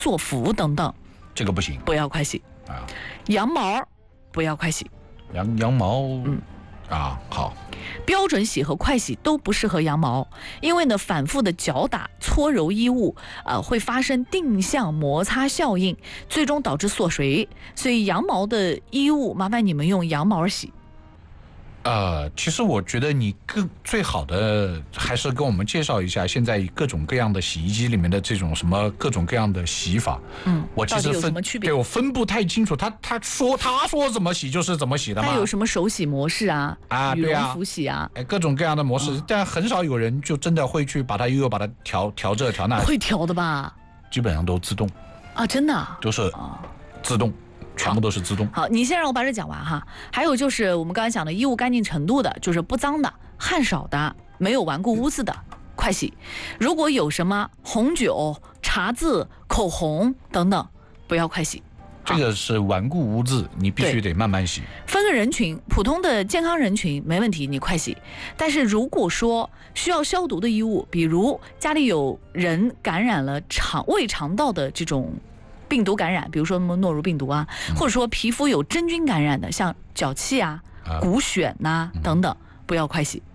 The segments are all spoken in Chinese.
作服等等， 这个不行不要快洗啊。 羊毛不要快洗， 羊毛，好。 标准洗和快洗都不适合羊毛，因为呢反复的搅打搓揉衣物，会发生定向摩擦效应，最终导致缩水。所以羊毛的衣物，麻烦你们用羊毛洗。 其实我觉得你最好的还是跟我们介绍一下现在各种各样的洗衣机里面的这种什么各种各样的洗法。我其实到底有什么区别？ 对，我分不太清楚。他说怎么洗就是怎么洗的嘛。 它有什么手洗模式啊？羽对啊， 绒服洗啊， 各种各样的模式，但很少有人就真的会去把它把它调这调那。 会调的吧？ 基本上都自动啊，真的啊？ 都是自动。全部都是自动。 好，你先让我把这讲完哈。还有就是我们刚才讲的衣物干净程度的，就是不脏的、汗少的、没有顽固污渍的，快洗。如果有什么红酒、茶渍、口红等等，不要快洗。 这个是顽固污渍，你必须得慢慢洗。 分个人群，普通的健康人群没问题，你快洗。但是如果说需要消毒的衣物，比如家里有人感染了胃肠道的这种病毒感染，比如说诺如病毒啊，或者说皮肤有真菌感染的，像脚气啊、骨癣呐等等，不要快洗。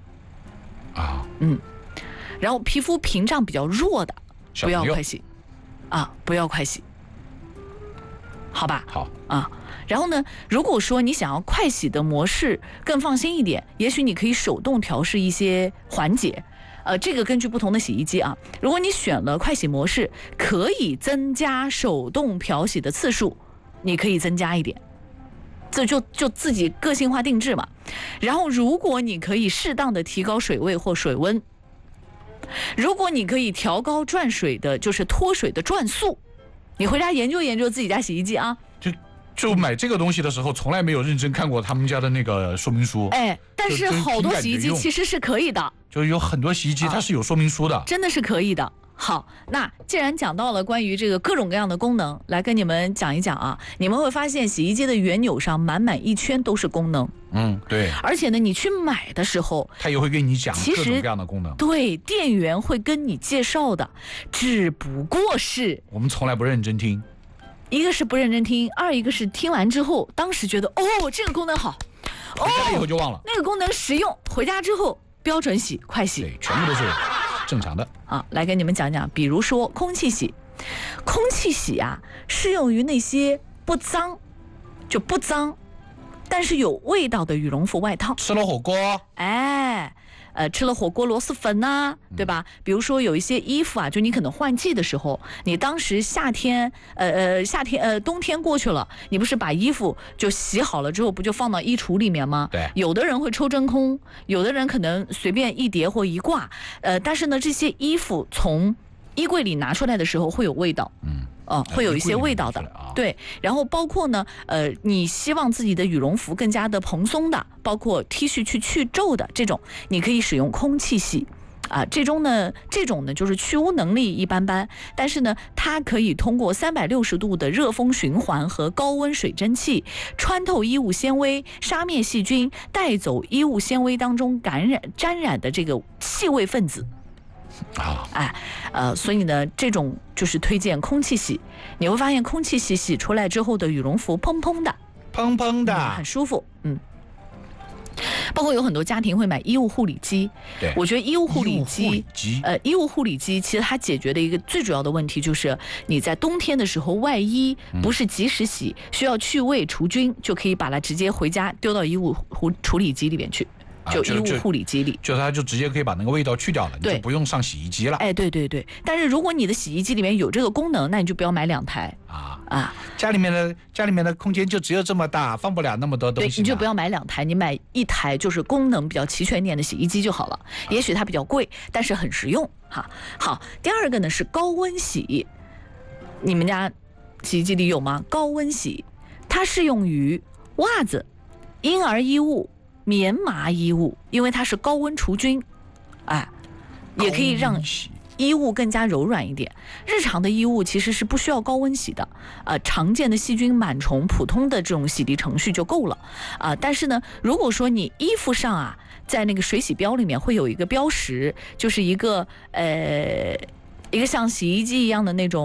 然后皮肤屏障比较弱的，不要快洗不要快洗，好吧？ 好然后呢，如果说你想要快洗的模式更放心一点，也许你可以手动调试一些环节。这个根据不同的洗衣机啊，如果你选了快洗模式，可以增加手动漂洗的次数，你可以增加一点，这就自己个性化定制嘛。然后如果你可以适当的提高水位或水温，如果你可以调高转水的，就是脱水的转速，你回家研究研究自己家洗衣机啊。 就买这个东西的时候，从来没有认真看过他们家的那个说明书。 但是好多洗衣机其实是可以的， 就有很多洗衣机它是有说明书的， 真的是可以的。好，那既然讲到了关于这个各种各样的功能，来跟你们讲一讲啊。你们会发现洗衣机的原钮上满满一圈都是功能。 对。 而且呢，你去买的时候， 他也会跟你讲各种各样的功能。 对，店员会跟你介绍的，只不过是我们从来不认真听。 一个是不认真听，二一个是听完之后，当时觉得这个功能好， 回家以后就忘了。 那个功能实用，回家之后标准洗、快洗， 对，全部都是正常的。 来跟你们讲讲，比如说空气洗，空气洗适用于那些不脏，但是有味道的羽绒服外套。 吃了火锅， 吃了火锅螺蛳粉呐，对吧？比如说有一些衣服就你可能换季的时候，你当时冬天过去了，你不是把衣服就洗好了之后，不就放到衣橱里面吗？ 对。 有的人会抽真空，有的人可能随便一叠或一挂，但是呢，这些衣服从衣柜里拿出来的时候会有味道。会有一些味道的，对。然后包括呢，你希望自己的羽绒服更加的蓬松的，包括 T 恤去皱的这种，你可以使用空气洗。这种呢就是去污能力一般般，但是呢，它可以通过360度的热风循环和高温水蒸气穿透衣物纤维，杀灭细菌，带走衣物纤维当中沾染的这个气味分子。所以呢，这种就是推荐空气洗。你会发现空气洗出来之后的羽绒服蓬蓬的，很舒服。包括有很多家庭会买衣物护理机。 对， 我觉得衣物护理机其实它解决的一个最主要的问题就是你在冬天的时候外衣不是及时洗，需要去味除菌，就可以把它直接回家丢到衣物处理机里面去。就衣物护理机里， 它就直接可以把那个味道去掉了，你就不用上洗衣机了。 对。但是如果你的洗衣机里面有这个功能，那你就不要买2台家里面的空间就只有这么大，放不了那么多东西。 对，你就不要买2台，你买1台就是功能比较齐全一点的洗衣机就好了。也许它比较贵，但是很实用好，第二个呢是高温洗，你们家洗衣机里有吗？高温洗，它适用于袜子、婴儿衣物、棉麻衣物，因为它是高温除菌，也可以让衣物更加柔软一点。日常的衣物其实是不需要高温洗的，常见的细菌螨虫普通的这种洗涤程序就够了但是呢，如果说你衣服上在那个水洗标里面会有一个标识，就是一个像洗衣机一样的那种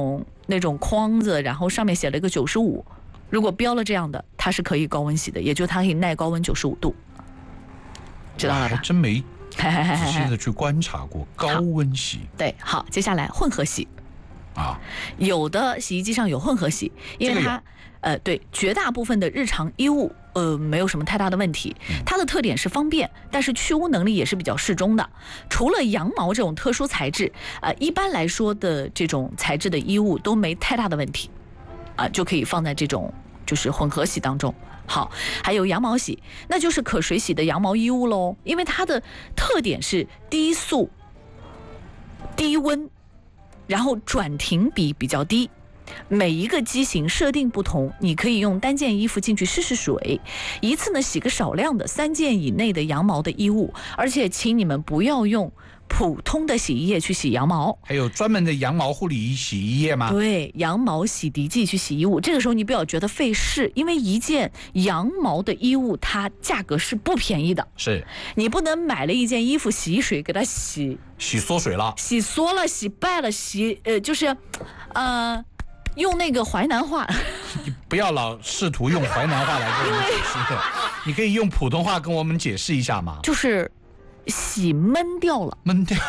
那种框子，然后上面写了一个95，如果标了这样的，它是可以高温洗的，也就它可以耐高温95度，知道了吧？ 还真没仔细的去观察过高温洗。 对，好，接下来混合洗。有的洗衣机上有混合洗，因为它对绝大部分的日常衣物没有什么太大的问题。它的特点是方便，但是去污能力也是比较适中的。除了羊毛这种特殊材质，一般来说的这种材质的衣物都没太大的问题，就可以放在这种就是混合洗当中。好，还有羊毛洗，那就是可水洗的羊毛衣物喽，因为它的特点是低速、低温。然后转停比比较低，每一个机型设定不同，你可以用单件衣服进去试试水，一次呢洗个少量的3件以内的羊毛的衣物，而且请你们不要用普通的洗衣液去洗羊毛， 还有专门的羊毛护理洗衣液吗？ 对，羊毛洗涤剂去洗衣物。这个时候你不要觉得费事，因为一件羊毛的衣物它价格是不便宜的， 是你不能买了一件衣服洗衣水给它洗缩水了， 洗缩了，洗败了，就是用那个淮南话， 你不要老试图用淮南话来跟我们解释，你可以用普通话跟我们解释一下吗？ 就是洗闷掉了， 闷掉，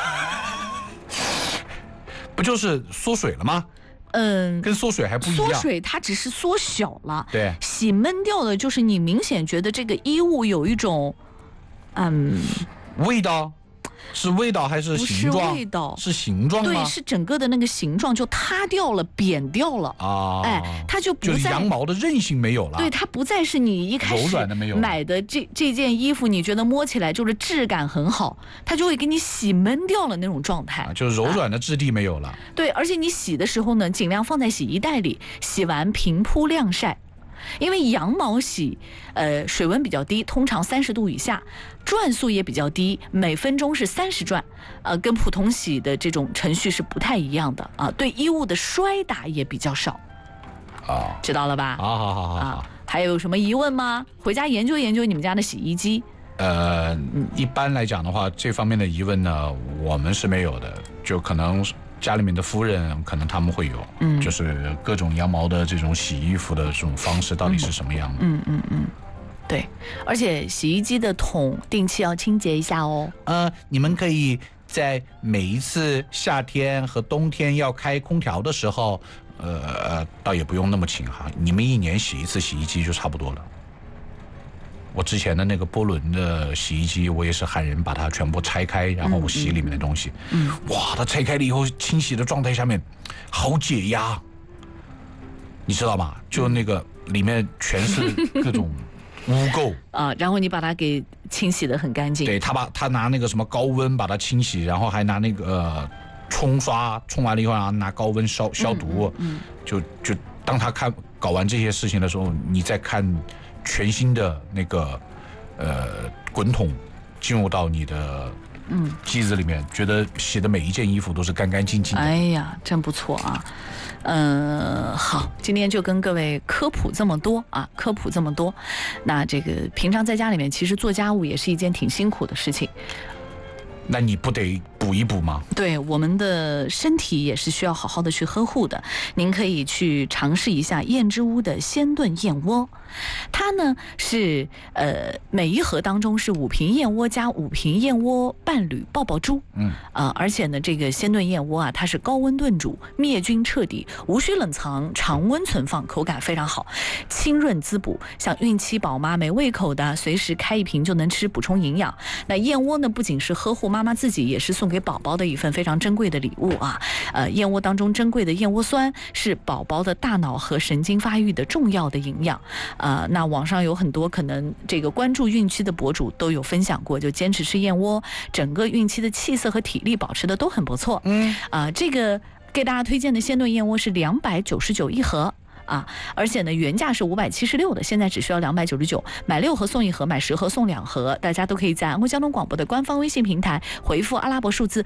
不就是缩水了吗？跟缩水还不一样。 缩水它只是缩小了， 对， 洗闷掉的就是你明显觉得这个衣物有一种， 味道。是味道还是形状？ 不是味道， 是形状吗？ 对，是整个的那个形状就塌掉了，扁掉了它就不再就是羊毛的韧性没有了。 对，它不再是你一开始柔软的没有买的这件衣服，你觉得摸起来就是质感很好，它就会给你洗闷掉了那种状态， 就是柔软的质地没有了。 对，而且你洗的时候呢，尽量放在洗衣袋里，洗完平铺晾晒。因为羊毛洗，水温比较低，通常30度以下，转速也比较低，每分钟是30转，跟普通洗的这种程序是不太一样的啊。对衣物的摔打也比较少，知道了吧？ 好。 还有什么疑问吗？回家研究研究你们家的洗衣机。 一般来讲的话，这方面的疑问呢，我们是没有的，就可能家里面的夫人可能他们会有，就是各种羊毛的这种洗衣服的这种方式到底是什么样的？ 对，而且洗衣机的桶定期要清洁一下哦。 你们可以在每一次夏天和冬天要开空调的时候，倒也不用那么勤哈，你们1年洗一次洗衣机就差不多了。我之前的那个波轮的洗衣机，我也是喊人把它全部拆开，然后我洗里面的东西。哇，它拆开了以后，清洗的状态下面好解压，你知道吗？就那个里面全是各种污垢然后你把它给清洗得很干净。 对，他拿那个什么高温把它清洗，然后还拿那个冲刷，冲完了以后然后拿高温消毒。就当他搞完这些事情的时候，你再看全新的那个滚筒进入到你的机子里面，觉得洗的每一件衣服都是干干净净的。 哎呀，真不错啊！好，今天就跟各位科普这么多。那这个平常在家里面，其实做家务也是一件挺辛苦的事情。 那你不得补一补吗？ 对，我们的身体也是需要好好的去呵护的。您可以去尝试一下燕之屋的鲜炖燕窝，它呢是每一盒当中是5瓶燕窝加5瓶燕窝伴侣爆爆珠。而且呢这个鲜炖燕窝它是高温炖煮，灭菌彻底，无需冷藏，常温存放，口感非常好，清润滋补，像孕期宝妈没胃口的，随时开一瓶就能吃，补充营养。那燕窝呢不仅是呵护妈妈自己，也是送给宝宝的一份非常珍贵的礼物啊。燕窝当中珍贵的燕窝酸是宝宝的大脑和神经发育的重要的营养。那网上有很多可能这个关注孕期的博主都有分享过，就坚持吃燕窝，整个孕期的气色和体力保持的都很不错。这个给大家推荐的鲜炖燕窝是299一盒。而且呢原价是576的，现在只需要299，买6盒送1盒，买10盒送2盒。大家都可以在安徽交通广播的官方微信平台回复阿拉伯数字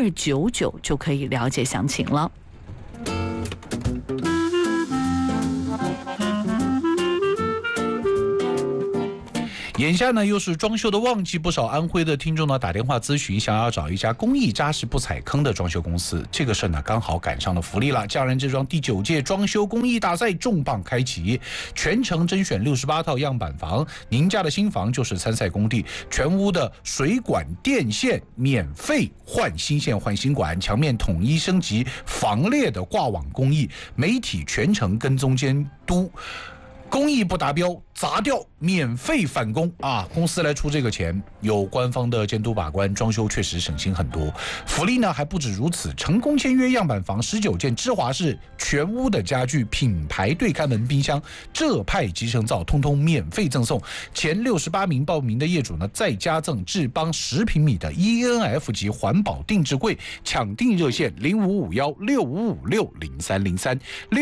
299就可以了解详情了。 眼下呢又是装修的旺季，不少安徽的听众呢打电话咨询，想要找一家工艺扎实不踩坑的装修公司。这个事呢刚好赶上了福利了，匠人之装第9届装修工艺大赛重磅开启，全程甄选68套样板房，您家的新房就是参赛工地，全屋的水管电线免费换新线换新管，墙面统一升级防裂的挂网工艺，媒体全程跟踪监督，工艺不达标砸掉免费返工啊！公司来出这个钱，有官方的监督把关，装修确实省心很多。福利呢还不止如此，成功签约样板房19件芝华士全屋的家具、品牌对开门、冰箱、浙派集成灶，通通免费赠送。前68名报名的业主呢，再加赠智邦10平米的 ENF 级环保定制柜。抢订热线055165560303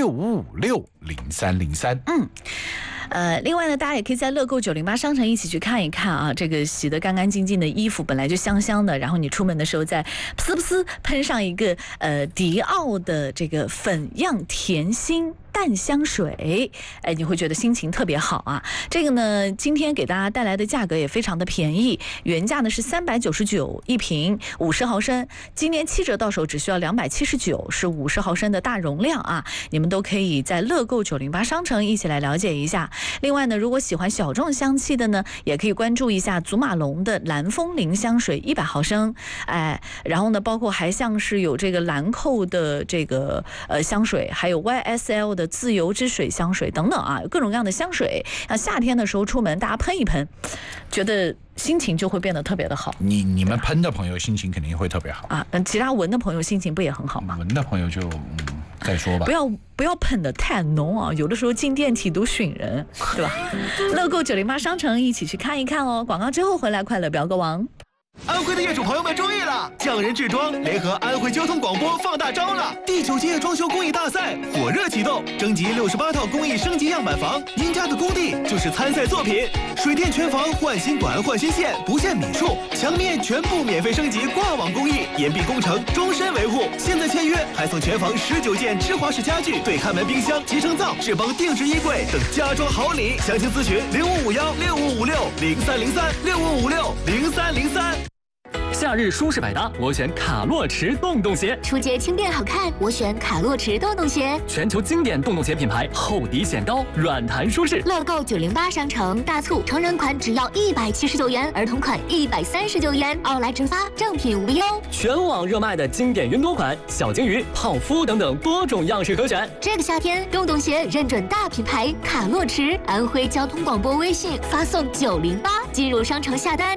65560303。 另外呢，大家也可以在乐购908商城一起去看一看啊，这个洗得干干净净的衣服本来就香香的，然后你出门的时候再噗噗喷上一个迪奥的这个粉样甜心淡香水，你会觉得心情特别好啊。这个呢，今天给大家带来的价格也非常的便宜，原价呢是399一瓶50毫升，今年7折到手只需要279，是50毫升的大容量啊。你们都可以在乐购908商城一起来了解一下。另外呢，如果喜欢小众香气的呢，也可以关注一下祖马龙的蓝风铃香水100毫升，然后呢，包括还像是有这个兰蔻的这个香水，还有 YSL 的自由之水香水等等啊，有各种各样的香水。夏天的时候出门，大家喷一喷，觉得心情就会变得特别的好。 你们喷的朋友心情肯定会特别好啊，那其他闻的朋友心情不也很好吗？ 闻的朋友就再说吧， 不要喷得太浓啊，有的时候进电梯都熏人，对吧？乐购908商城一起去看一看哦。广告之后回来，快乐表个王。 安徽的业主朋友们注意了，匠人制装联合安徽交通广播放大招了！第9届装修工艺大赛火热启动，征集68套工艺升级样板房，您家的工地就是参赛作品。水电全房换新管换新线，不限米数，墙面全部免费升级挂网工艺，严密工程，终身维护。现在签约还送全房19件芝华士家具、对开门、冰箱、集成灶、智邦定制衣柜等家装好礼。详情咨询055165560303 65560303。 夏日舒适百搭，我选卡洛驰洞洞鞋； 出街轻便好看，我选卡洛驰洞洞鞋。 全球经典洞洞鞋品牌，厚底显高，软弹舒适。 乐购908商城大促，成人款只要179元，儿童款139元，奥莱直发，正品无忧。 全网热卖的经典云朵款、小金鱼、泡芙等等多种样式可选。 这个夏天，洞洞鞋认准大品牌卡洛驰，安徽交通广播微信发送908进入商城下单。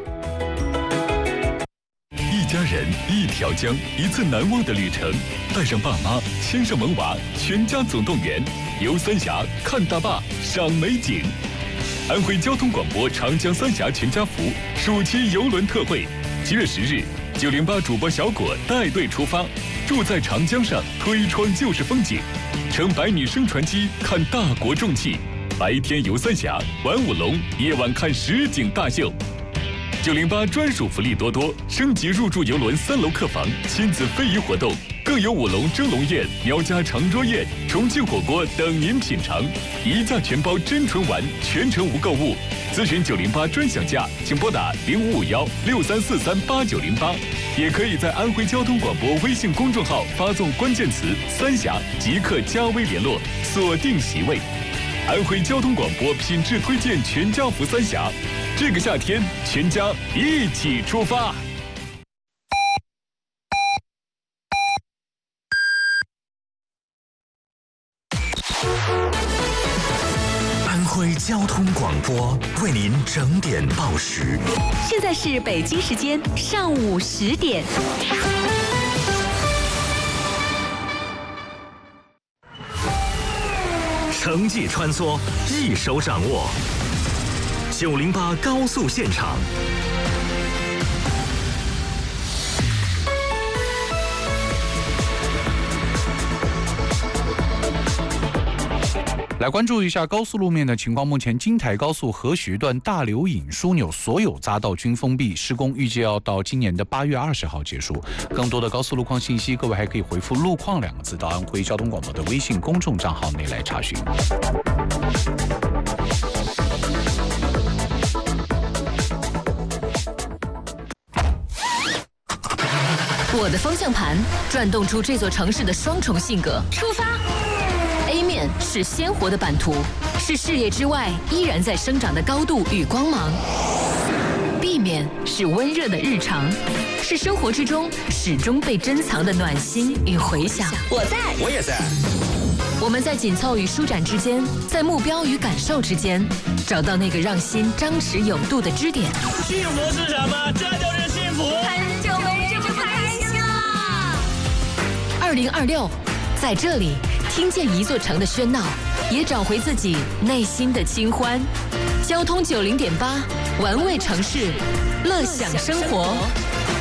一家人，一条江，一次难忘的旅程。带上爸妈，牵上萌娃，全家总动员，游三峡，看大坝，赏美景。安徽交通广播长江三峡全家福暑期游轮特惠，7月10日，908主播小果带队出发，住在长江上，推窗就是风景，乘百米升船机看大国重器，白天游三峡，玩舞龙，夜晚看实景大秀。908专属福利多多，升级入住游轮3楼客房，亲子非遗活动，更有舞龙蒸笼宴、苗家长桌宴、重庆火锅等您品尝，一价全包真纯玩，全程无购物。咨询908专享价，请拨打055163438908，也可以在安徽交通广播微信公众号发送关键词“三峡”，即刻加微联络，锁定席位。安徽交通广播品质推荐全家福三峡，这个夏天全家一起出发。 安徽交通广播为您整点报时， 现在是北京时间上午10点。 城际穿梭，一手掌握。908高速现场。 来关注一下高速路面的情况。目前京台高速河徐段大流引枢纽所有匝道均封闭，施工预计要到今年的8月20号结束。更多的高速路况信息，各位还可以回复"路况"2个字到安徽交通广播的微信公众账号内来查询。 我的方向盘转动出这座城市的双重性格。出发 ！A 面是鲜活的版图，是视野之外依然在生长的高度与光芒。B 面是温热的日常，是生活之中始终被珍藏的暖心与回响。 我在，我也在。 我们在紧凑与舒展之间，在目标与感受之间，找到那个让心张弛有度的支点。 幸福是什么？这就是幸福。 很久没这么开心了。 2026，在这里听见一座城的喧闹，也找回自己内心的清欢。交通90.8，玩味城市，乐享生活。